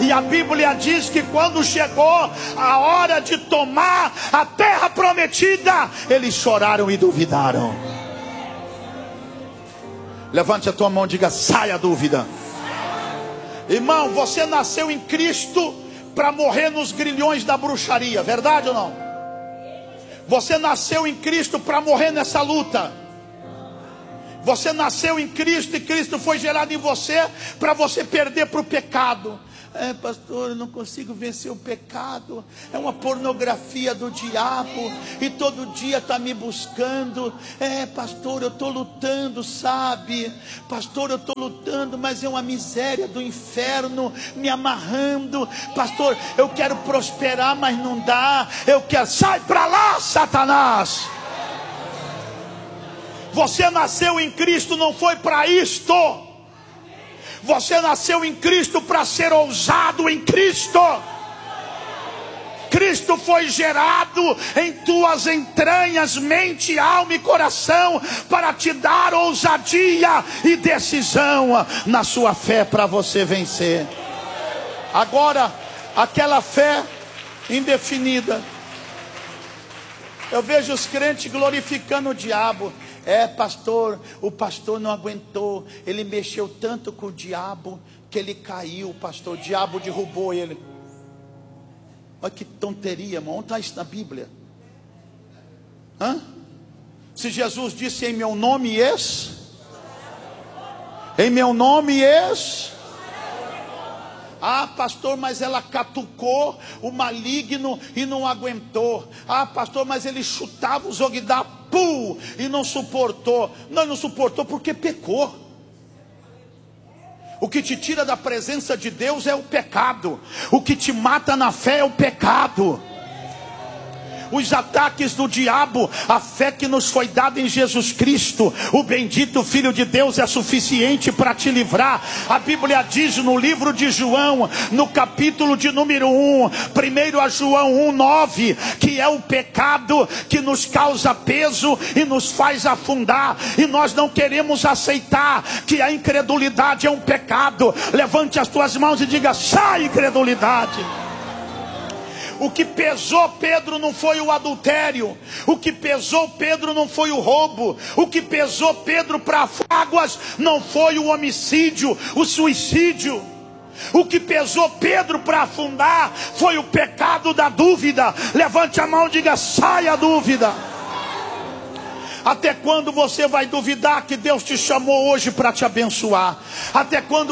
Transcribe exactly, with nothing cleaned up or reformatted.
E a Bíblia diz que quando chegou a hora de tomar a terra prometida, eles choraram e duvidaram. Levante a tua mão e diga: saia a dúvida. Irmão, você nasceu em Cristo para morrer nos grilhões da bruxaria, verdade ou não? Você nasceu em Cristo para morrer nessa luta. Você nasceu em Cristo e Cristo foi gerado em você para você perder para o pecado. É, pastor, eu não consigo vencer o pecado. É uma pornografia do diabo e todo dia está me buscando. É, pastor, eu estou lutando, sabe? Pastor, eu estou lutando, mas é uma miséria do inferno me amarrando. Pastor, eu quero prosperar, mas não dá. Eu quero... Sai para lá, Satanás! Você nasceu em Cristo, não foi para isto. Você nasceu em Cristo para ser ousado em Cristo. Cristo foi gerado em tuas entranhas, mente, alma e coração, para te dar ousadia e decisão na sua fé para você vencer. Agora, aquela fé indefinida. Eu vejo os crentes glorificando o diabo. É, pastor, o pastor não aguentou. Ele mexeu tanto com o diabo que ele caiu, pastor. O diabo derrubou ele. Olha que tonteria, irmão. Onde está isso na Bíblia? Hã? Se Jesus disse em meu nome esse, em meu nome esse. Ah, pastor, mas ela catucou o maligno e não aguentou. Ah, pastor, mas ele chutava o Zogdá, pum, e não suportou. Não, não suportou porque pecou. O que te tira da presença de Deus é o pecado. O que te mata na fé é o pecado. Os ataques do diabo, a fé que nos foi dada em Jesus Cristo, o bendito Filho de Deus, é suficiente para te livrar. A Bíblia diz no livro de João, no capítulo de número um, primeiro a João um, nove, que é o pecado que nos causa peso e nos faz afundar, e nós não queremos aceitar que a incredulidade é um pecado. Levante as tuas mãos e diga: sai, incredulidade. O que pesou Pedro não foi o adultério. O que pesou Pedro não foi o roubo. O que pesou Pedro para águas não foi o homicídio, o suicídio. O que pesou Pedro para afundar foi o pecado da dúvida. Levante a mão e diga: sai a dúvida. Até quando você vai duvidar que Deus te chamou hoje para te abençoar? Até quando